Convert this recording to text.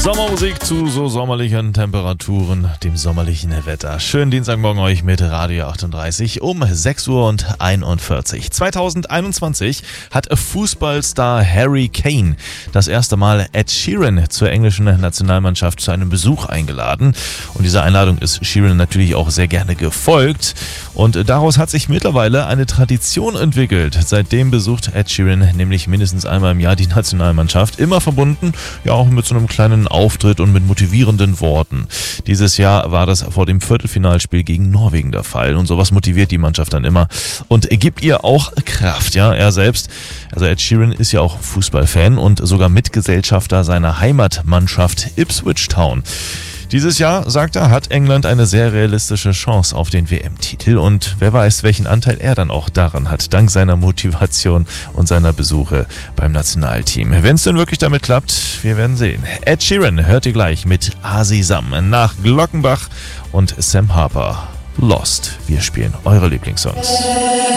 Sommermusik zu so sommerlichen Temperaturen, dem sommerlichen Wetter. Schönen Dienstagmorgen euch mit Radio 38 um 6:41 Uhr. 2021 hat Fußballstar Harry Kane das erste Mal Ed Sheeran zur englischen Nationalmannschaft zu einem Besuch eingeladen. Und dieser Einladung ist Sheeran natürlich auch sehr gerne gefolgt. Und daraus hat sich mittlerweile eine Tradition entwickelt. Seitdem besucht Ed Sheeran nämlich mindestens einmal im Jahr die Nationalmannschaft. Immer verbunden, ja auch mit so einem kleinen Auftritt und mit motivierenden Worten. Dieses Jahr war das vor dem Viertelfinalspiel gegen Norwegen der Fall. Und sowas motiviert die Mannschaft dann immer und gibt ihr auch Kraft. Ja, er selbst, also Ed Sheeran ist ja auch Fußballfan und sogar Mitgesellschafter seiner Heimatmannschaft Ipswich Town. Dieses Jahr, sagt er, hat England eine sehr realistische Chance auf den WM-Titel und wer weiß, welchen Anteil er dann auch daran hat, dank seiner Motivation und seiner Besuche beim Nationalteam. Wenn es denn wirklich damit klappt, wir werden sehen. Ed Sheeran hört ihr gleich mit Asisam nach Glockenbach und Sam Harper. Lost. Wir spielen eure Lieblingssongs.